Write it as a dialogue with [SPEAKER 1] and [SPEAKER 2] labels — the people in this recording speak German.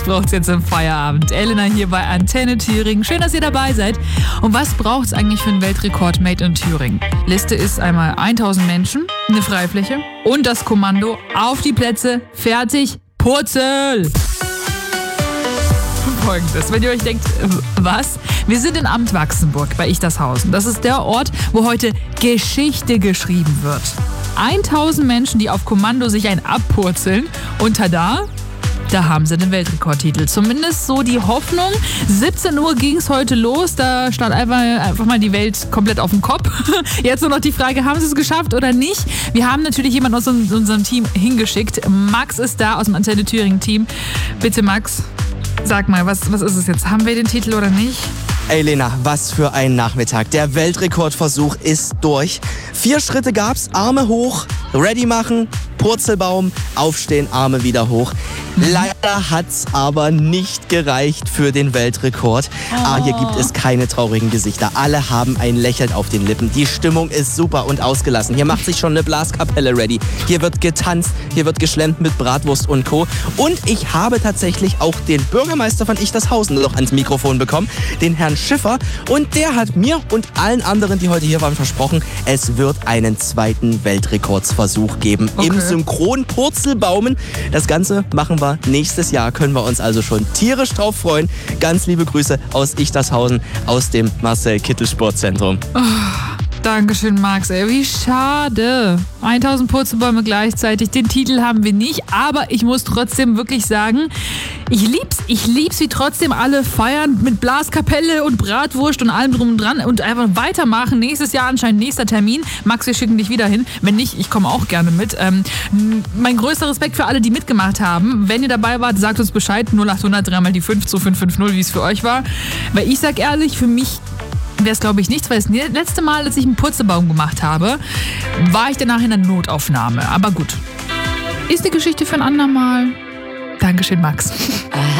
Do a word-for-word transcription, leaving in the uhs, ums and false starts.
[SPEAKER 1] Braucht's jetzt im Feierabend. Elena hier bei Antenne Thüringen. Schön, dass ihr dabei seid. Und was braucht's eigentlich für einen Weltrekord Made in Thüringen? Liste ist einmal tausend Menschen, eine Freifläche und das Kommando auf die Plätze, fertig, Purzel! Folgendes, wenn ihr euch denkt, was? Wir sind in Amt Wachsenburg bei Ichtershausen. Das ist der Ort, wo heute Geschichte geschrieben wird. tausend Menschen, die auf Kommando sich ein abpurzeln und tada, da haben sie den Weltrekordtitel. Zumindest so die Hoffnung. siebzehn Uhr ging es heute los. Da stand einfach, einfach mal die Welt komplett auf dem Kopf. Jetzt nur noch die Frage, haben sie es geschafft oder nicht? Wir haben natürlich jemanden aus unserem Team hingeschickt. Max ist da aus dem Antenne Thüringen Team. Bitte Max, sag mal, was, was ist es jetzt? Haben wir den Titel oder nicht?
[SPEAKER 2] Ey Lena, was für ein Nachmittag. Der Weltrekordversuch ist durch. Vier Schritte gab's, Arme hoch, ready machen, Purzelbaum, aufstehen, Arme wieder hoch. Leider hat's aber nicht gereicht für den Weltrekord.
[SPEAKER 1] Oh.
[SPEAKER 2] Ah, hier gibt es keine traurigen Gesichter. Alle haben ein Lächeln auf den Lippen. Die Stimmung ist super und ausgelassen. Hier macht sich schon eine Blaskapelle ready. Hier wird getanzt, hier wird geschlemmt mit Bratwurst und Co. Und ich habe tatsächlich auch den Bürgermeister von Ichtershausen noch ans Mikrofon bekommen, den Herrn Schiffer. Und der hat mir und allen anderen, die heute hier waren, versprochen, es wird einen zweiten Weltrekordsversuch geben.
[SPEAKER 1] Okay.
[SPEAKER 2] Im Synchron-Purzelbaumen. Das Ganze machen wir nächstes Jahr. Können wir uns also schon tierisch drauf freuen. Ganz liebe Grüße aus Ichtershausen, aus dem Marcel Kittel Sportzentrum.
[SPEAKER 1] Oh, Dankeschön, Max. Ey, wie schade. tausend Purzelbäume gleichzeitig. Den Titel haben wir nicht, aber ich muss trotzdem wirklich sagen, ich lieb's. Ich lieb's, wie trotzdem alle feiern mit Blaskapelle und Bratwurst und allem drum und dran und einfach weitermachen. Nächstes Jahr anscheinend nächster Termin. Max, wir schicken dich wieder hin. Wenn nicht, ich komme auch gerne mit. Ähm, mein größter Respekt für alle, die mitgemacht haben. Wenn ihr dabei wart, sagt uns Bescheid. null acht hundert drei mal die fünf zwei fünf fünf null, wie es für euch war. Weil ich sag ehrlich, für mich wäre es, glaube ich, nichts, weil das letzte Mal, als ich einen Purzelbaum gemacht habe, war ich danach in der Notaufnahme. Aber gut. Ist eine Geschichte für ein andermal. Dankeschön, Max.